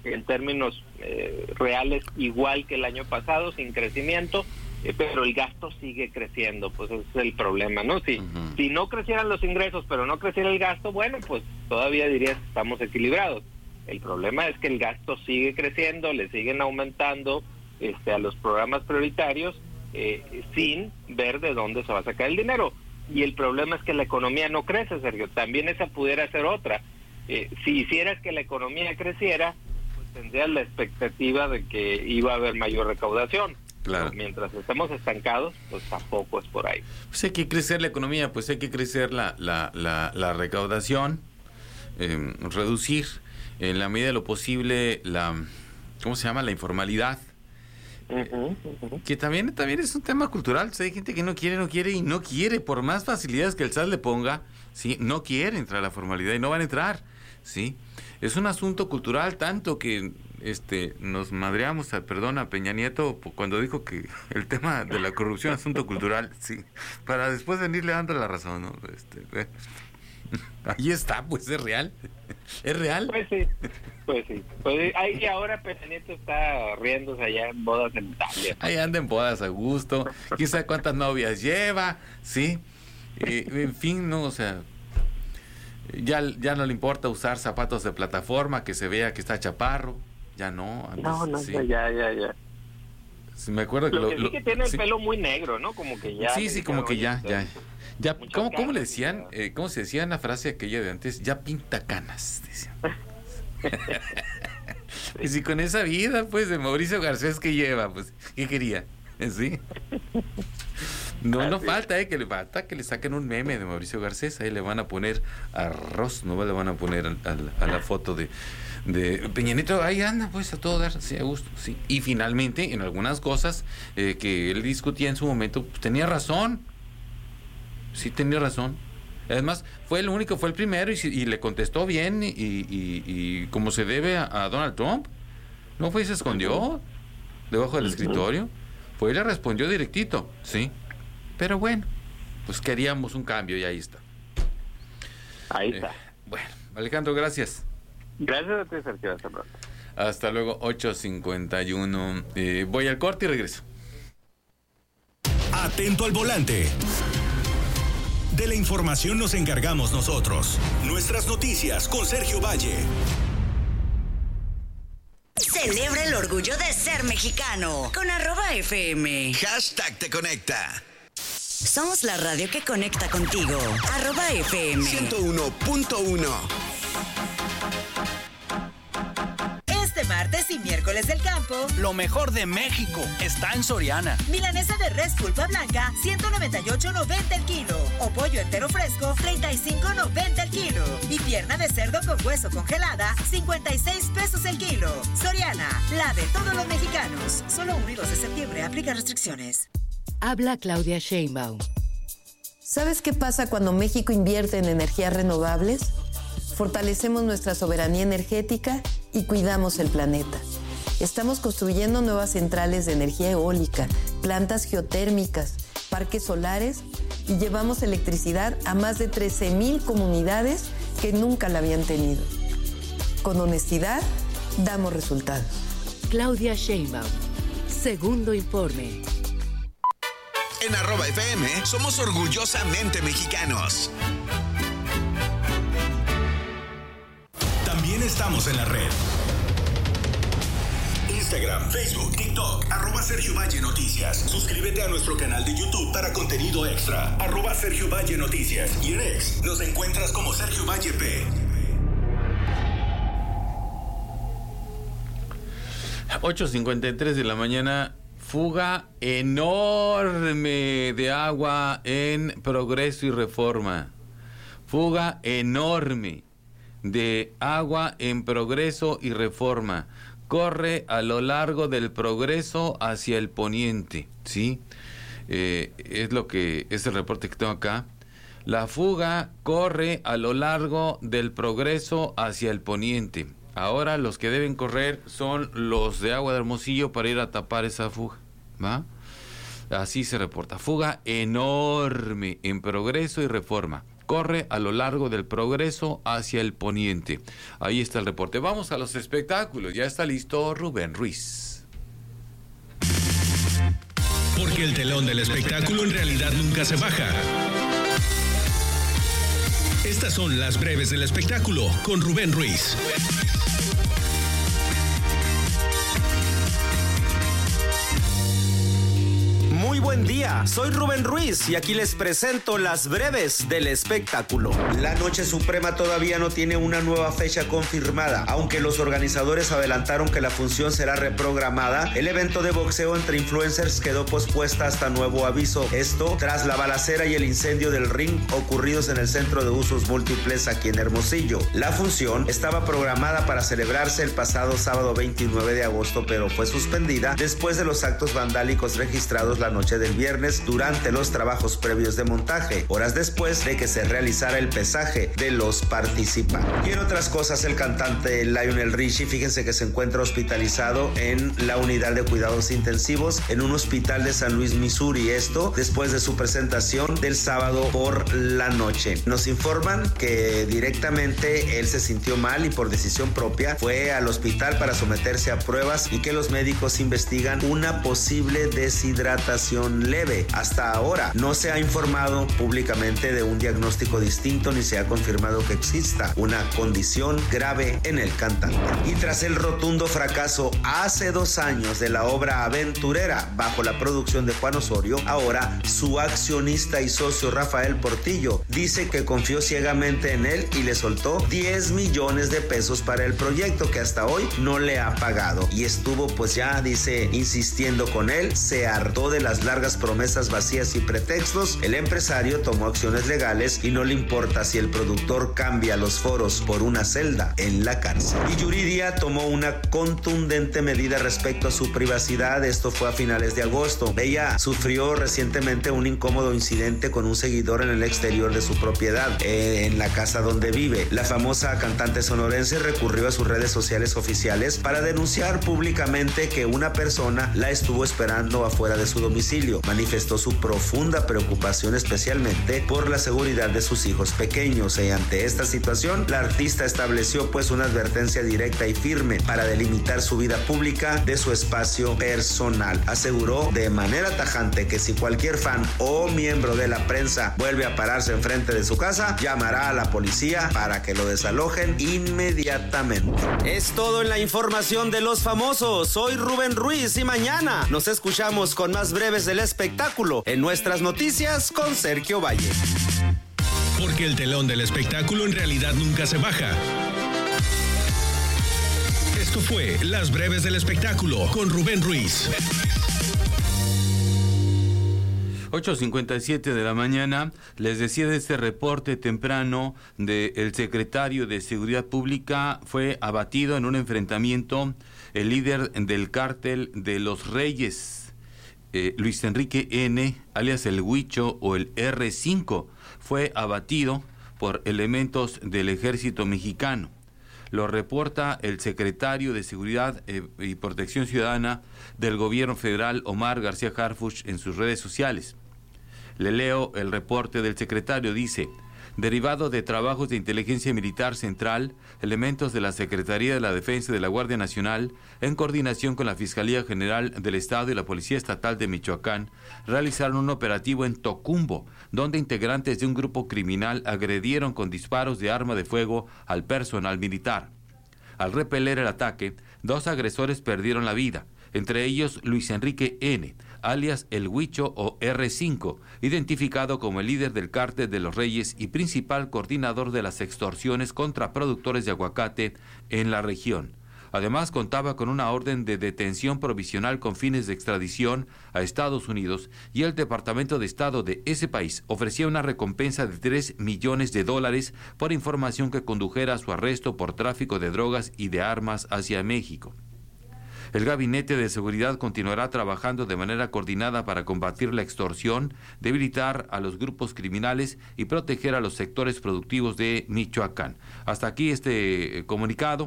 en términos reales igual que el año pasado, sin crecimiento, pero el gasto sigue creciendo, pues ese es el problema, ¿no? Si no crecieran los ingresos, pero no creciera el gasto, bueno, pues todavía dirías que estamos equilibrados. El problema es que el gasto sigue creciendo, le siguen aumentando a los programas prioritarios, sin ver de dónde se va a sacar el dinero. Y el problema es que la economía no crece, Sergio. También esa pudiera ser otra. Si hicieras que la economía creciera, pues tendrías la expectativa de que iba a haber mayor recaudación. Claro. Pero mientras estemos estancados, pues tampoco es por ahí. Pues hay que crecer la economía, pues hay que crecer la recaudación, reducir en la medida de lo posible la informalidad. Que también es un tema cultural. Hay gente que no quiere, por más facilidades que el SAT le ponga, sí, no quiere entrar a la formalidad y no van a entrar, sí. Es un asunto cultural, tanto que nos madreamos a Peña Nieto cuando dijo que el tema de la corrupción es asunto cultural, sí, para después venirle dando la razón, ¿no? Ahí está, pues es real. ¿Es real? Pues sí. Pues ahí ahora Peña Nieto está riéndose allá en bodas en Italia. Ahí anda en bodas a gusto. Quién sabe cuántas novias lleva, ¿sí? En fin, no, o sea, ya no le importa usar zapatos de plataforma, que se vea que está chaparro. Ya no. Antes, no, sí. ya. Sí, me acuerdo Lo que sí que tiene el sí. pelo muy negro, ¿no? Como que ya. Sí, como que ya. ¿Cómo le decían? ¿no? ¿Cómo se decía en la frase aquella de antes? Ya pinta canas, decían. Y si con esa vida, pues, de Mauricio Garcés que lleva, pues, ¿qué quería? ¿Sí? No falta, que le saquen un meme de Mauricio Garcés, ahí le van a poner arroz, no le van a poner a la foto de Peña Nieto, ahí anda, pues, a todo dar, sí, a gusto, sí. Y finalmente, en algunas cosas que él discutía en su momento, pues, tenía razón. Sí, tenía razón. Además, fue el primero y le contestó bien y como se debe a Donald Trump. No fue y se escondió debajo del escritorio. Fue y le respondió directito, sí. Pero bueno, pues queríamos un cambio y ahí está. Ahí está. Bueno, Alejandro, gracias. Gracias a ti, Sergio. Hasta pronto. Hasta luego, 8:51. Voy al corte y regreso. Atento al volante. De la información nos encargamos nosotros. Nuestras noticias con Sergio Valle. Celebra el orgullo de ser mexicano con @FM. #te conecta. Somos la radio que conecta contigo. @FM. 101.1. Este martes y miércoles del campo, lo mejor de México está en Soriana. Milanesa de res pulpa blanca, 198.90 el kilo. O pollo entero fresco, 35.90 el kilo. Y pierna de cerdo con hueso congelada, 56 pesos el kilo. Soriana, la de todos los mexicanos. Solo 1 y 2 de septiembre, aplica restricciones. Habla Claudia Sheinbaum. ¿Sabes qué pasa cuando México invierte en energías renovables? Fortalecemos nuestra soberanía energética y cuidamos el planeta. Estamos construyendo nuevas centrales de energía eólica, plantas geotérmicas, parques solares y llevamos electricidad a más de 13,000 comunidades que nunca la habían tenido. Con honestidad, damos resultados. Claudia Sheinbaum. Segundo informe. En @FM somos orgullosamente mexicanos. También estamos en la red. Instagram, Facebook, TikTok, @Sergio Valle Noticias. Suscríbete a nuestro canal de YouTube para contenido extra. @Sergio Valle Noticias. Y en X nos encuentras como Sergio Valle P. 8:53 de la mañana. Fuga enorme de agua en Progreso y Reforma. Fuga enorme de agua en Progreso y Reforma. Corre a lo largo del Progreso hacia el poniente, ¿sí? Es el reporte que tengo acá. La fuga corre a lo largo del Progreso hacia el poniente. Ahora los que deben correr son los de Agua de Hermosillo para ir a tapar esa fuga, ¿va? Así se reporta. Fuga enorme en Progreso y Reforma. corre a lo largo del Progreso hacia el poniente. Ahí está el reporte. Vamos a los espectáculos. Ya está listo Rubén Ruiz. Porque el telón del espectáculo en realidad nunca se baja. Estas son las breves del espectáculo con Rubén Ruiz. Muy buen día, soy Rubén Ruiz y aquí les presento las breves del espectáculo. La Noche Suprema todavía no tiene una nueva fecha confirmada, aunque los organizadores adelantaron que la función será reprogramada. El evento de boxeo entre influencers quedó pospuesta hasta nuevo aviso. Esto tras la balacera y el incendio del ring ocurridos en el Centro de Usos Múltiples aquí en Hermosillo. La función estaba programada para celebrarse el pasado sábado 29 de agosto, pero fue suspendida después de los actos vandálicos registrados la noche del viernes durante los trabajos previos de montaje, horas después de que se realizara el pesaje de los participantes. Y en otras cosas, el cantante Lionel Richie, fíjense que se encuentra hospitalizado en la unidad de cuidados intensivos en un hospital de San Luis, Missouri, esto después de su presentación del sábado por la noche. Nos informan que directamente él se sintió mal y por decisión propia fue al hospital para someterse a pruebas y que los médicos investigan una posible deshidratación leve. Hasta ahora no se ha informado públicamente de un diagnóstico distinto ni se ha confirmado que exista una condición grave en el cantante. Y tras el rotundo fracaso hace 2 años de la obra Aventurera bajo la producción de Juan Osorio, ahora su accionista y socio Rafael Portillo dice que confió ciegamente en él y le soltó 10 millones de pesos para el proyecto que hasta hoy no le ha pagado. Y estuvo pues ya, dice, insistiendo con él, se hartó de las largas promesas vacías y pretextos. El empresario tomó acciones legales y no le importa si el productor cambia los foros por una celda en la cárcel. Y Yuridia tomó una contundente medida respecto a su privacidad. Esto fue a finales de agosto. Ella sufrió recientemente un incómodo incidente con un seguidor en el exterior de su propiedad, en la casa donde vive. La famosa cantante sonorense recurrió a sus redes sociales oficiales para denunciar públicamente que una persona la estuvo esperando afuera de su domicilio. Manifestó su profunda preocupación especialmente por la seguridad de sus hijos pequeños y ante esta situación la artista estableció pues una advertencia directa y firme para delimitar su vida pública de su espacio personal. Aseguró de manera tajante que si cualquier fan o miembro de la prensa vuelve a pararse enfrente de su casa, llamará a la policía para que lo desalojen inmediatamente. Es todo en la información de los famosos. Soy Rubén Ruiz y mañana nos escuchamos con más breves del espectáculo en nuestras noticias con Sergio Valle. Porque el telón del espectáculo en realidad nunca se baja. Esto fue Las Breves del Espectáculo con Rubén Ruiz. 8:57 de la mañana, les decía de este reporte temprano del secretario de Seguridad Pública. Fue abatido en un enfrentamiento el líder del cártel de los Reyes, Luis Enrique N., alias el Huicho o el R5, fue abatido por elementos del ejército mexicano. Lo reporta el secretario de Seguridad y Protección Ciudadana del gobierno federal, Omar García Harfuch, en sus redes sociales. Le leo el reporte del secretario. Dice: derivado de trabajos de inteligencia militar central, elementos de la Secretaría de la Defensa de la Guardia Nacional, en coordinación con la Fiscalía General del Estado y la Policía Estatal de Michoacán, realizaron un operativo en Tocumbo, donde integrantes de un grupo criminal agredieron con disparos de arma de fuego al personal militar. Al repeler el ataque, 2 agresores perdieron la vida, entre ellos Luis Enrique N., alias el Huicho o R5, identificado como el líder del cártel de los Reyes y principal coordinador de las extorsiones contra productores de aguacate en la región. Además, contaba con una orden de detención provisional con fines de extradición a Estados Unidos y el Departamento de Estado de ese país ofrecía una recompensa de $3 millones por información que condujera a su arresto por tráfico de drogas y de armas hacia México. El Gabinete de Seguridad continuará trabajando de manera coordinada para combatir la extorsión, debilitar a los grupos criminales y proteger a los sectores productivos de Michoacán. Hasta aquí este comunicado.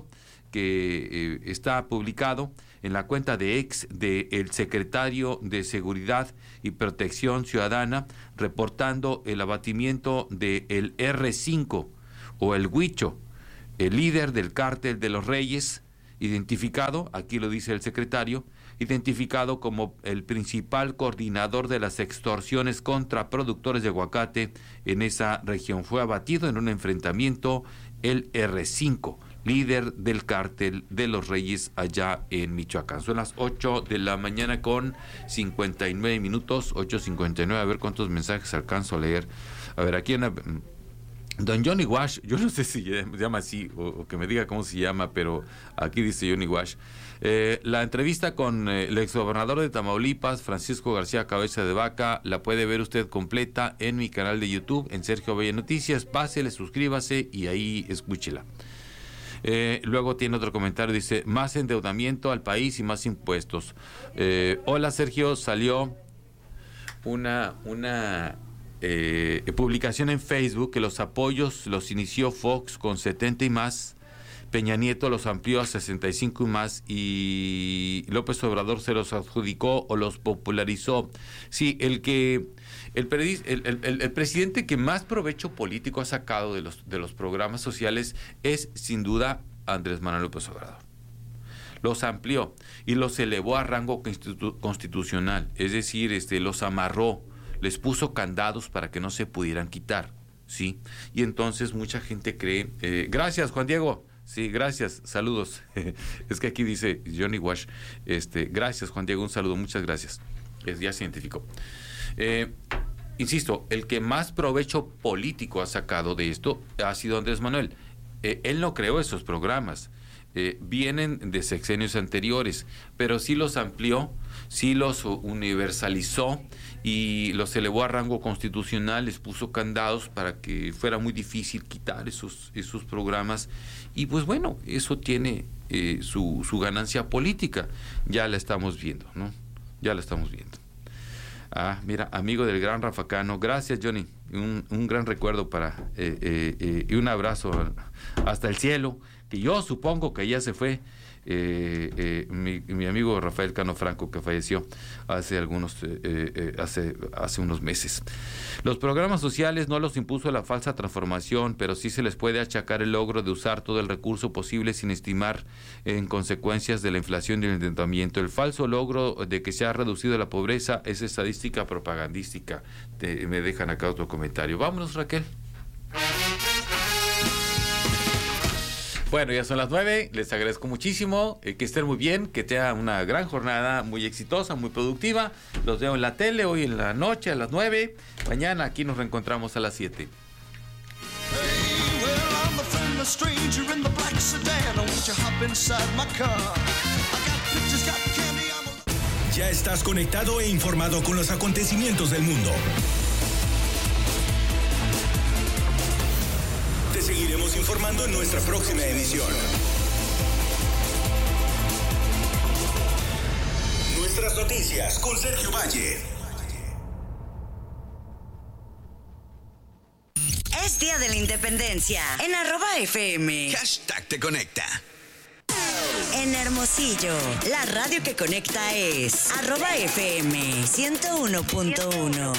que está publicado en la cuenta de ex del secretario de Seguridad y Protección Ciudadana, reportando el abatimiento del R5 o el Huicho, el líder del cártel de los Reyes, identificado, aquí lo dice el secretario, identificado como el principal coordinador de las extorsiones contra productores de aguacate en esa región. Fue abatido en un enfrentamiento el R5, líder del cártel de los Reyes allá en Michoacán. Son las 8 de la mañana con 59 minutos, 8:59, a ver cuántos mensajes alcanzo a leer. A ver, aquí don Johnny Wash, yo no sé si se llama así o que me diga cómo se llama, pero aquí dice Johnny Wash. La entrevista con el exgobernador de Tamaulipas, Francisco García Cabeza de Vaca, la puede ver usted completa en mi canal de YouTube, en Sergio Valle Noticias. Pásele, suscríbase y ahí escúchela. Luego tiene otro comentario, dice, más endeudamiento al país y más impuestos. Hola Sergio, salió una publicación en Facebook que los apoyos los inició Fox con 70 y más, Peña Nieto los amplió a 65 y más y López Obrador se los adjudicó o los popularizó. Sí, el presidente que más provecho político ha sacado de los programas sociales es sin duda Andrés Manuel López Obrador. Los amplió y los elevó a rango constitucional, es decir, los amarró, les puso candados para que no se pudieran quitar, ¿sí? Y entonces mucha gente cree... gracias, Juan Diego. Sí, gracias, saludos. Es que aquí dice Johnny Wash. Gracias, Juan Diego, un saludo, muchas gracias. Ya se identificó. Insisto, el que más provecho político ha sacado de esto ha sido Andrés Manuel. Él no creó esos programas. Vienen de sexenios anteriores, pero sí los amplió, sí los universalizó y los elevó a rango constitucional, les puso candados para que fuera muy difícil quitar esos programas y pues bueno, eso tiene su ganancia política, ya la estamos viendo, ¿no? Ya la estamos viendo. Ah, mira, amigo del gran Rafa Cano, gracias Johnny, un gran recuerdo y un abrazo hasta el cielo, que yo supongo que ya se fue mi amigo Rafael Cano Franco, que falleció hace unos meses. Los programas sociales no los impuso la falsa transformación, pero sí se les puede achacar el logro de usar todo el recurso posible sin estimar en consecuencias de la inflación y el endeudamiento. El falso logro de que se ha reducido la pobreza es estadística propagandística. Me dejan acá otro comentario. Vámonos, Raquel. Bueno, ya son las 9, les agradezco muchísimo, que estén muy bien, que tengan una gran jornada, muy exitosa, muy productiva. Los veo en la tele hoy en la noche a las 9, mañana aquí nos reencontramos a las 7. Ya estás conectado e informado con los acontecimientos del mundo. Te seguiremos informando en nuestra próxima emisión. Nuestras noticias con Sergio Valle. Es Día de la Independencia en @FM. Hashtag te conecta. En Hermosillo, la radio que conecta es @FM 101.1.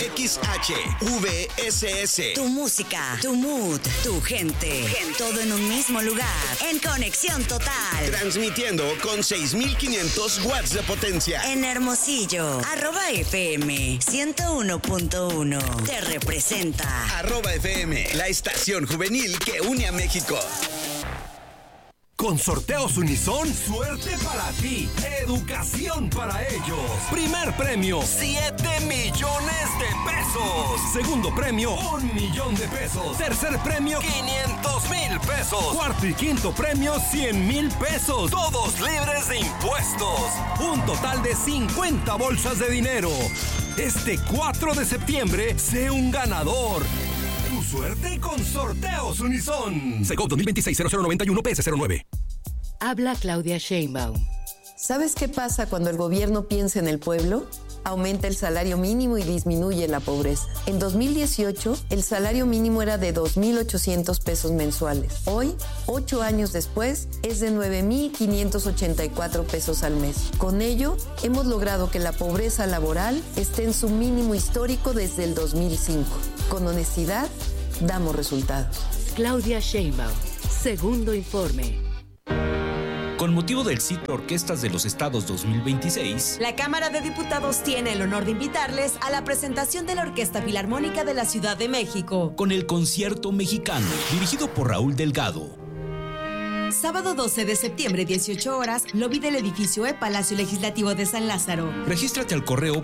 XHVSS. Tu música, tu mood, tu gente. Todo en un mismo lugar. En conexión total. Transmitiendo con 6,500 watts de potencia. En Hermosillo, @FM 101.1. Te representa. @FM, la estación juvenil que une a México. Con Sorteos Unison, suerte para ti, educación para ellos. Primer premio, 7 millones de pesos. Segundo premio, 1 millón de pesos. Tercer premio, 500,000 pesos. Cuarto y quinto premio, 100,000 pesos. Todos libres de impuestos. Un total de 50 bolsas de dinero. Este 4 de septiembre, sé un ganador. Tu suerte con Sorteos Unison. Secop 2026-0091-PS09. Habla Claudia Sheinbaum. ¿Sabes qué pasa cuando el gobierno piensa en el pueblo? aumenta el salario mínimo y disminuye la pobreza. En 2018, el salario mínimo era de 2,800 pesos mensuales. Hoy, 8 años después, es de 9,584 pesos al mes. Con ello, hemos logrado que la pobreza laboral esté en su mínimo histórico desde el 2005. Con honestidad, damos resultados. Claudia Sheinbaum, segundo informe. Con motivo del ciclo Orquestas de los Estados 2026, la Cámara de Diputados tiene el honor de invitarles a la presentación de la Orquesta Filarmónica de la Ciudad de México, con el Concierto Mexicano, dirigido por Raúl Delgado. Sábado 12 de septiembre, 18 horas, lobby del edificio Palacio Legislativo de San Lázaro. Regístrate al correo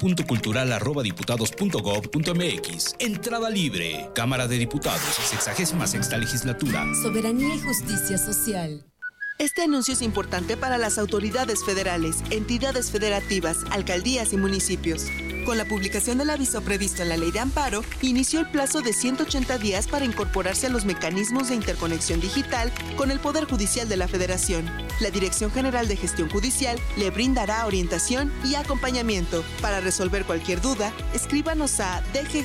programa.cultural@diputados.gov.mx. Entrada libre. Cámara de Diputados, 66ª legislatura. Soberanía y justicia social. Este anuncio es importante para las autoridades federales, entidades federativas, alcaldías y municipios. Con la publicación del aviso previsto en la Ley de Amparo, inició el plazo de 180 días para incorporarse a los mecanismos de interconexión digital con el Poder Judicial de la Federación. La Dirección General de Gestión Judicial le brindará orientación y acompañamiento. Para resolver cualquier duda, escríbanos a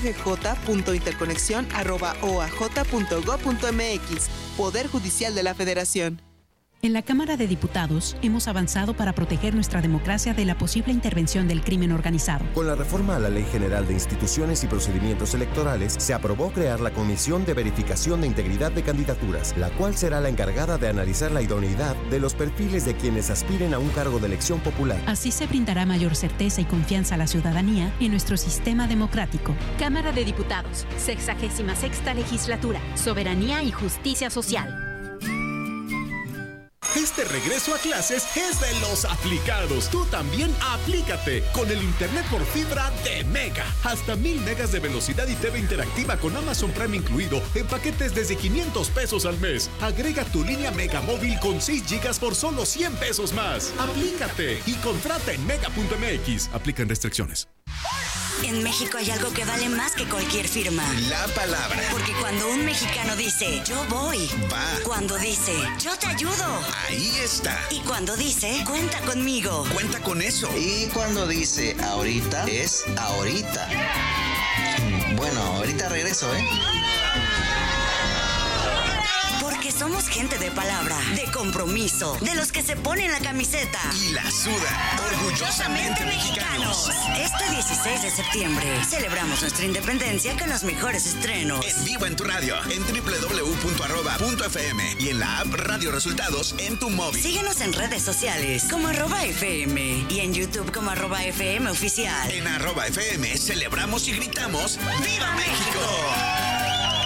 dggj.interconexión@oaj.gov.mx. Poder Judicial de la Federación. En la Cámara de Diputados hemos avanzado para proteger nuestra democracia de la posible intervención del crimen organizado. Con la reforma a la Ley General de Instituciones y Procedimientos Electorales, se aprobó crear la Comisión de Verificación de Integridad de Candidaturas, la cual será la encargada de analizar la idoneidad de los perfiles de quienes aspiren a un cargo de elección popular. Así se brindará mayor certeza y confianza a la ciudadanía en nuestro sistema democrático. Cámara de Diputados, 66ª legislatura, Soberanía y Justicia Social. Este regreso a clases es de los aplicados. Tú también aplícate con el internet por fibra de Mega. Hasta 1,000 megas de velocidad y TV interactiva con Amazon Prime incluido en paquetes desde 500 pesos al mes. Agrega tu línea Mega móvil con 6 gigas por solo 100 pesos más. Aplícate y contrata en mega.mx. Aplican restricciones. En México hay algo que vale más que cualquier firma. La palabra. Porque cuando un mexicano dice, yo voy. Va. Cuando dice, yo te ayudo. Ahí está. Y cuando dice, cuenta conmigo. Cuenta con eso. Y cuando dice, ahorita, es ahorita. Bueno, ahorita regreso, Porque somos gente de palabra, de compromiso, de los que se ponen la camiseta y la suda, orgullosamente mexicanos. Este 16 de septiembre celebramos nuestra independencia con los mejores estrenos. En vivo en tu radio, en www.arroba.fm y en la app Radio Resultados en tu móvil. Síguenos en redes sociales como @FM y en YouTube como @FM Oficial. En @FM celebramos y gritamos ¡Viva México!